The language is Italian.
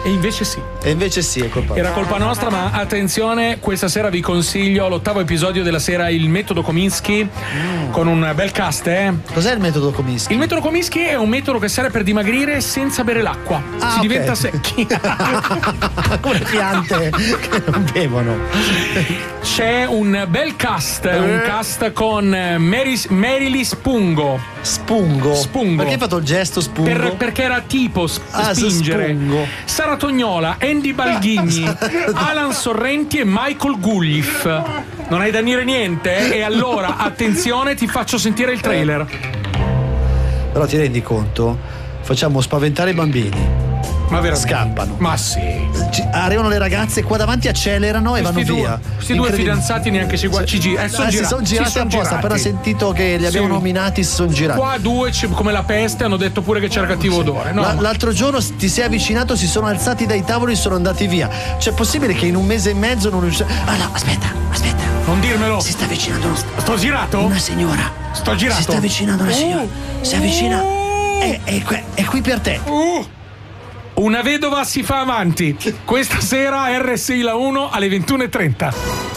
E invece sì, è colpa. Era colpa nostra, ma attenzione, questa sera vi consiglio l'8º episodio della sera Il metodo Kominsky, con un bel cast, Cos'è il metodo Kominsky? Il metodo Kominsky è un metodo che serve per dimagrire senza bere l'acqua. Si diventa secchi. Come le piante che non bevono. C'è un bel cast, un cast con Merily Spungo. Spungo? Perché hai fatto il gesto Spungo? Perché era tipo spingere. Spungo. Sara Tognola, Andy Balghigni, Alan Sorrenti e Michael Guglif. Non hai da dire niente? E allora, attenzione, ti faccio sentire il trailer. Però ti rendi conto? Facciamo spaventare i bambini. Ma veramente? Scappano. Ma sì. Arrivano le ragazze qua davanti, accelerano e vanno via. Questi due fidanzati neanche si guardano. Si sono girati apposta. Appena sentito che li abbiamo nominati, si sono girati. Qua due, come la peste, hanno detto pure che c'era cattivo odore. No, l'altro giorno ti sei avvicinato, si sono alzati dai tavoli e sono andati via. C'è possibile che in un mese e mezzo non riusciamo. Ah no, aspetta. Non dirmelo. Si sta avvicinando Sto girato? Una signora. Sto girato. Si sta avvicinando una signora. Si avvicina. È qui per te. Una vedova si fa avanti. Questa sera RSI La 1 alle 21:30.